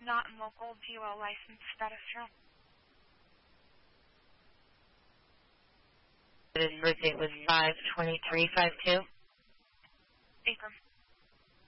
Not in local, DOL license status here. The birthday was 5/23/52. Akron.